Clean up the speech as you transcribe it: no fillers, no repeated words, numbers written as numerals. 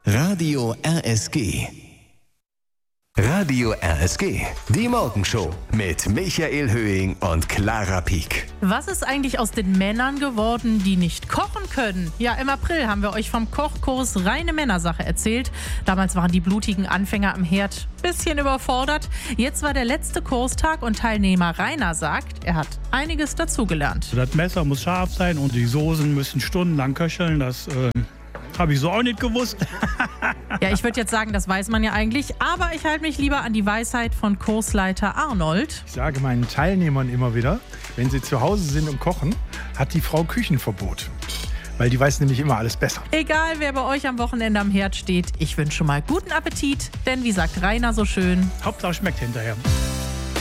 Radio RSG. Radio RSG, die Morgenshow mit Michael Höhing und Clara Pieck. Was ist eigentlich aus den Männern geworden, die nicht kochen können? Ja, im April haben wir euch vom Kochkurs Reine Männersache erzählt. Damals waren die blutigen Anfänger am Herd ein bisschen überfordert. Jetzt war der letzte Kurstag und Teilnehmer Rainer sagt, er hat einiges dazugelernt. Das Messer muss scharf sein und die Soßen müssen stundenlang köcheln. Das habe ich so auch nicht gewusst. Ja, ich würde jetzt sagen, das weiß man ja eigentlich, aber ich halte mich lieber an die Weisheit von Kursleiter Arnold. Ich sage meinen Teilnehmern immer wieder, wenn sie zu Hause sind und kochen, hat die Frau Küchenverbot. Weil die weiß nämlich immer alles besser. Egal, wer bei euch am Wochenende am Herd steht, ich wünsche schon mal guten Appetit, denn wie sagt Rainer so schön, Hauptsache schmeckt hinterher.